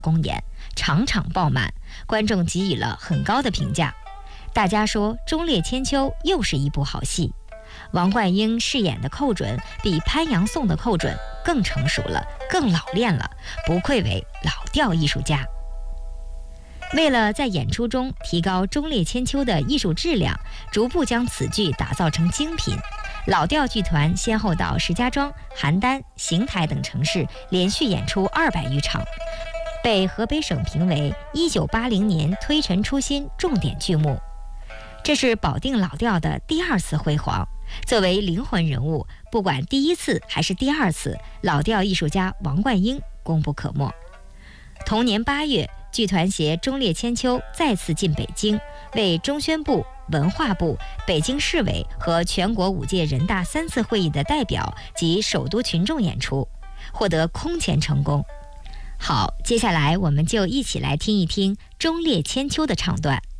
公演，场场爆满，观众给予了很高的评价。大家说《忠烈千秋》又是一部好戏。王冠英饰演的寇准比潘阳颂的寇准更成熟了，更老练了，不愧为老调艺术家。为了在演出中提高《忠烈千秋》的艺术质量，逐步将此剧打造成精品，老调剧团先后到石家庄、邯郸、邢台等城市连续演出200余场，被河北省评为1980年推陈出新重点剧目。这是保定老调的第2次辉煌。作为灵魂人物，不管第1次还是第2次，老调艺术家王冠英功不可没。同年8月，剧团携《忠烈千秋》再次进北京，为中宣部、文化部、北京市委和全国5届人大3次会议的代表及首都群众演出，获得空前成功。好，接下来我们就一起来听一听《忠烈千秋》的唱段。